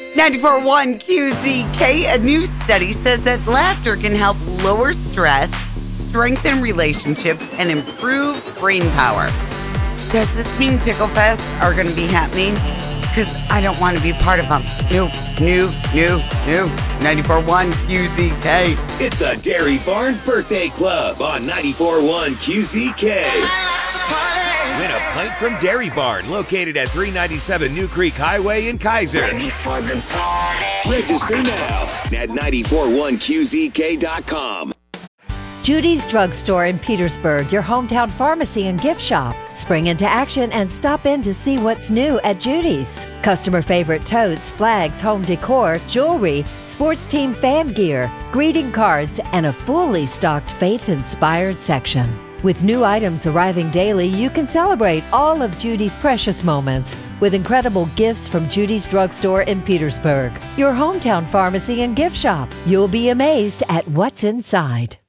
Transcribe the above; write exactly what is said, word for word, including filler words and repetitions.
ninety-four point one Q Z K, a new study says that laughter can help lower stress, strengthen relationships, and improve brain power. Does this mean Tickle Fest are going to be happening? Because I don't want to be part of them. New, new, new, new. ninety-four point one Q Z K. It's the Dairy Barn Birthday Club on ninety-four point one Q Z K. Win a pint from Dairy Barn, located at three ninety-seven New Creek Highway in Kaiser. Register now at ninety-four point one Q Z K dot com. Judy's Drugstore in Petersburg, your hometown pharmacy and gift shop. Spring into action and stop in to see what's new at Judy's. Customer favorite totes, flags, home decor, jewelry, sports team fan gear, greeting cards, and a fully stocked faith-inspired section. With new items arriving daily, you can celebrate all of Judy's precious moments with incredible gifts from Judy's Drugstore in Petersburg, your hometown pharmacy and gift shop. You'll be amazed at what's inside.